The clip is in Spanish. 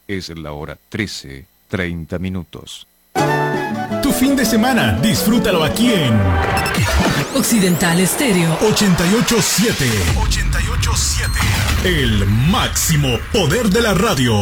Es la hora 13:30. Tu fin de semana, disfrútalo aquí en Occidental Estéreo 88.7. El máximo poder de la radio.